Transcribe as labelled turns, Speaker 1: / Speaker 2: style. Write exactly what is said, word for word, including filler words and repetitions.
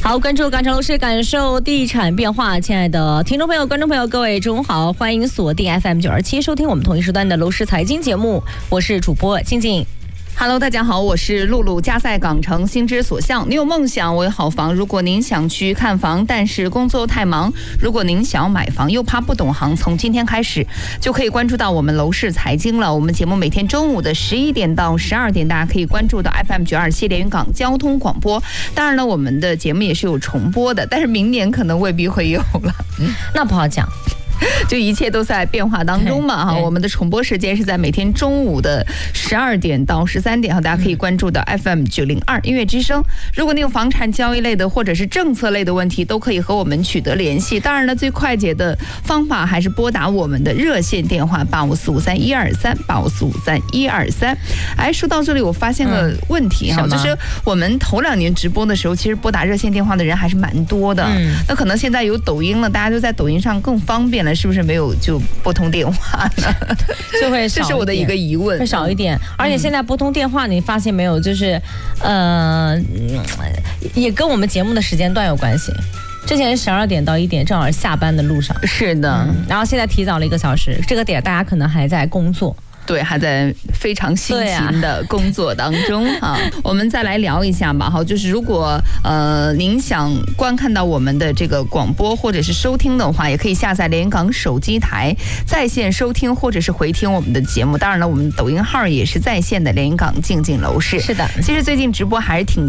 Speaker 1: 好，关注港城楼市，感受地产变化。亲爱的听众朋友、观众朋友，各位中午好，欢迎锁定 F M 九二七，收听我们同一时段的楼市财经节目，我是主播静静。
Speaker 2: Hello， 大家好，我是露露。家在港城，心之所向。你有梦想，我有好房。如果您想去看房，但是工作太忙；如果您想买房，又怕不懂行，从今天开始就可以关注到我们楼市财经了。我们节目每天中午的十一点到十二点，大家可以关注到 F M 九二七连云港交通广播。当然了，我们的节目也是有重播的，但是明年可能未必会有了。
Speaker 1: 嗯，那不好讲。
Speaker 2: 就一切都在变化当中嘛哈，我们的重播时间是在每天中午的十二点到十三点哈，大家可以关注到 F M 九零二音乐之声。如果你有房产交易类的或者是政策类的问题，都可以和我们取得联系。当然了，最快捷的方法还是拨打我们的热线电话八五四五三一二三八五四五三一二三。哎，说到这里，我发现个问题哈、嗯，就是我们头两年直播的时候，其实拨打热线电话的人还是蛮多的。嗯，那可能现在有抖音了，大家都在抖音上更方便了。是不是没有就拨通电话呢？
Speaker 1: 就会少，
Speaker 2: 这是我的一个疑问，
Speaker 1: 会少一点。而且现在拨通电话，你发现没有，就是呃，也跟我们节目的时间段有关系。之前十二点到一点，正好下班的路上。
Speaker 2: 是的、嗯，
Speaker 1: 然后现在提早了一个小时，这个点大家可能还在工作。
Speaker 2: 对，还在非常辛勤的工作当中啊。我们再来聊一下吧，哈，就是如果呃您想观看到我们的这个广播或者是收听的话，也可以下载连云港手机台在线收听或者是回听我们的节目。当然了，我们抖音号也是在线的连云港静静楼市。
Speaker 1: 是的，
Speaker 2: 其实最近直播还是挺